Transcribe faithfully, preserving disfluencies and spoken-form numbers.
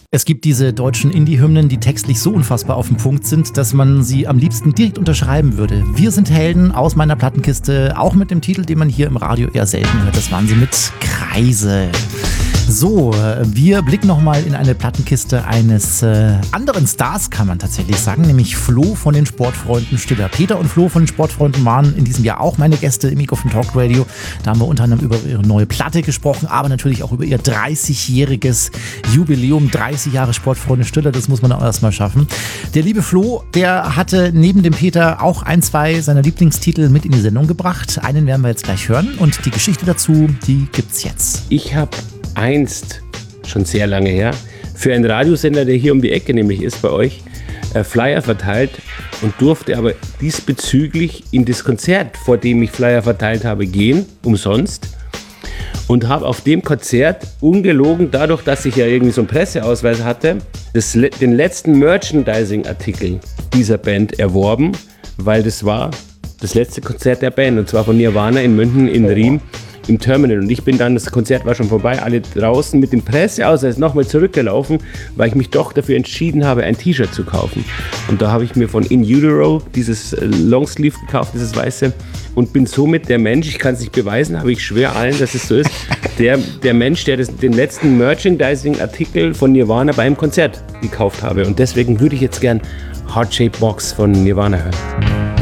Es gibt diese deutschen Indie-Hymnen, die textlich so unfassbar auf den Punkt sind, dass man sie am liebsten direkt unterschreiben würde. Wir sind Helden aus meiner Plattenkiste, auch mit dem Titel, den man hier im Radio eher selten hört. Das waren sie mit Kreise. So, wir blicken nochmal in eine Plattenkiste eines äh, anderen Stars, kann man tatsächlich sagen, nämlich Flo von den Sportfreunden Stiller. Peter und Flo von den Sportfreunden waren in diesem Jahr auch meine Gäste im Mikrofon Talk Radio. Da haben wir unter anderem über ihre neue Platte gesprochen, aber natürlich auch über ihr dreißigjähriges Jubiläum. dreißig Jahre Sportfreunde Stiller, das muss man auch erstmal schaffen. Der liebe Flo, der hatte neben dem Peter auch ein, zwei seiner Lieblingstitel mit in die Sendung gebracht. Einen werden wir jetzt gleich hören und die Geschichte dazu, die gibt's jetzt. Ich habe einst, schon sehr lange her, für einen Radiosender, der hier um die Ecke nämlich ist bei euch, äh, Flyer verteilt und durfte aber diesbezüglich in das Konzert, vor dem ich Flyer verteilt habe, gehen, umsonst. Und habe auf dem Konzert ungelogen, dadurch, dass ich ja irgendwie so einen Presseausweis hatte, das, den letzten Merchandising-Artikel dieser Band erworben, weil das war das letzte Konzert der Band, und zwar von Nirvana in München in Riem im Terminal. Und ich bin dann, das Konzert war schon vorbei, alle draußen mit dem Presseausweis nochmal zurückgelaufen, weil ich mich doch dafür entschieden habe, ein T-Shirt zu kaufen. Und da habe ich mir von In Utero dieses Longsleeve gekauft, dieses weiße, und bin somit der Mensch, ich kann es nicht beweisen, aber ich schwöre allen, dass es so ist, der, der Mensch, der das, den letzten Merchandising-Artikel von Nirvana beim Konzert gekauft habe. Und deswegen würde ich jetzt gern Heart Shaped Box von Nirvana hören.